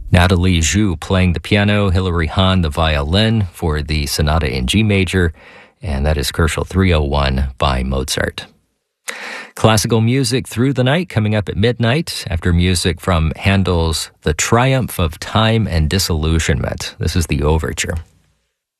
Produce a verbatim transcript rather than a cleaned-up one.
Natalie Zhu playing the piano, Hilary Hahn the violin for the Sonata in G major, and that is Kochel three oh one by Mozart. Classical music through the night, coming up at midnight after music from Handel's The Triumph of Time and Disillusionment. This is the overture.